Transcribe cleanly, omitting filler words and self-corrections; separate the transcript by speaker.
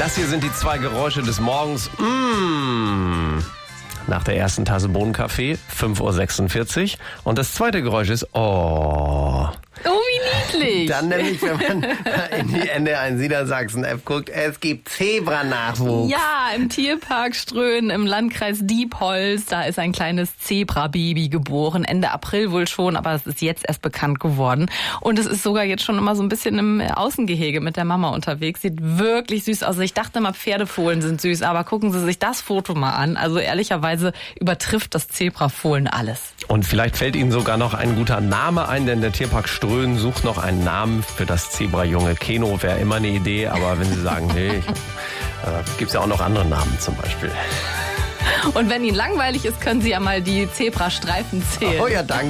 Speaker 1: Das hier sind die 2 Geräusche des Morgens. Nach der ersten Tasse Bohnenkaffee, 5:46 Uhr. Und das zweite Geräusch ist Oh,
Speaker 2: wie niedlich.
Speaker 1: Dann nämlich, wenn man in die NDR1 Niedersachsen-App guckt, es gibt Zebranachwuchs.
Speaker 2: Ja, im Tierpark Ströhen im Landkreis Diepholz, da ist ein kleines Zebrababy geboren. Ende April wohl schon, aber es ist jetzt erst bekannt geworden. Und es ist sogar jetzt schon immer so ein bisschen im Außengehege mit der Mama unterwegs. Sieht wirklich süß aus. Ich dachte mal, Pferdefohlen sind süß, aber gucken Sie sich das Foto mal an. Also ehrlicherweise übertrifft das Zebrafohlen alles.
Speaker 1: Und vielleicht fällt Ihnen sogar noch ein guter Name ein, denn der Tierpark Ströhen sucht noch einen Namen für das Zebrajunge. Keno wäre immer eine Idee, aber wenn Sie sagen, nee, gibt's ja auch noch andere Namen zum Beispiel.
Speaker 2: Und wenn Ihnen langweilig ist, können Sie ja mal die Zebrastreifen zählen.
Speaker 1: Oh ja, danke.